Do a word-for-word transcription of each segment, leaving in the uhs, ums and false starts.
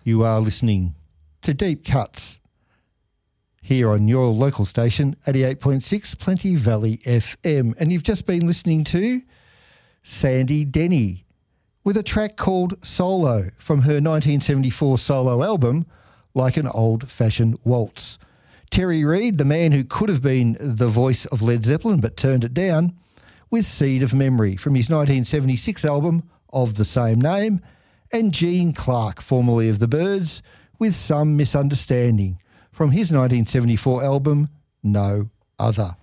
You are listening to Deep Cuts here on your local station, eighty-eight point six Plenty Valley F M. And you've just been listening to Sandy Denny with a track called Solo from her nineteen seventy-four solo album, Like an Old-Fashioned Waltz. Terry Reid, the man who could have been the voice of Led Zeppelin but turned it down, with Seed of Memory from his nineteen seventy-six album of the same name, and Gene Clark, formerly of the Byrds, with Some Misunderstanding from his nineteen seventy-four album No Other.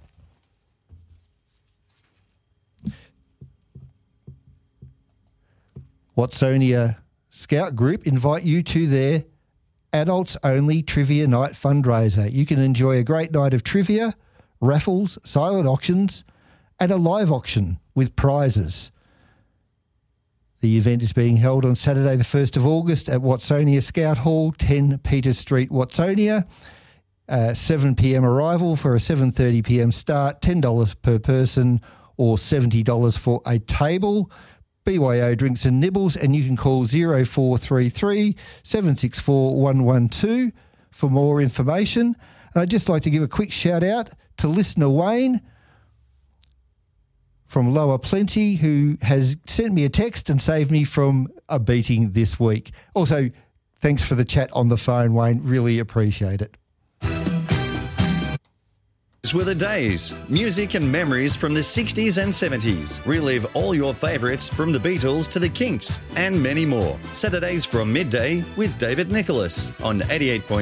Watsonia Scout Group invite you to their adults-only trivia night fundraiser. You can enjoy a great night of trivia, raffles, silent auctions, and a live auction with prizes. The event is being held on Saturday the first of August at Watsonia Scout Hall, ten Peters Street, Watsonia. Uh, seven p m arrival for a seven thirty p m start, ten dollars per person or seventy dollars for a table. B Y O Drinks and Nibbles, and you can call zero four three three, seven six four, one one two for more information. And I'd just like to give a quick shout out to listener Wayne from Lower Plenty, who has sent me a text and saved me from a beating this week. Also, thanks for the chat on the phone, Wayne. Really appreciate it. These were the days. Music and memories from the sixties and seventies. Relive all your favourites from the Beatles to the Kinks and many more. Saturdays from midday with David Nicholas on eighty-eight point